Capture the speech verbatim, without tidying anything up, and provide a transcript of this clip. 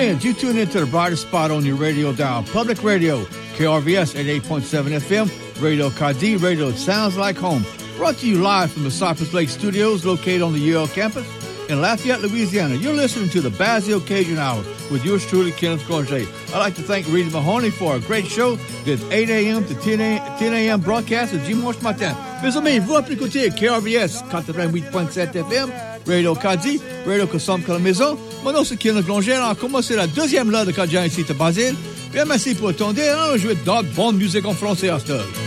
minute, you tune into the brightest spot on your radio dial. Public Radio, K R V S eighty-eight point seven F M, Radio Kadi, Radio Sounds Like Home. Brought to you live from the Cypress Lake Studios located on the U L campus in Lafayette, Louisiana. You're listening to the Basil Cajun Hour with yours truly, Kenneth Cloutier. I'd like to thank Rita Mahoney for a great show. Did eight a.m. to ten a.m. broadcast de dimanche matin. Mes amis, vous pouvez écouter K R V S quatre-vingt-huit point sept F M, Radio Kadi, Radio Kossom à la maison. Mon nom c'est Kenneth Cloutier. Alors, comment c'est la deuxième là de Kajan ici de Basile. Bien, merci pour ton dé. On va jouer de bonne musique en français à cette heure.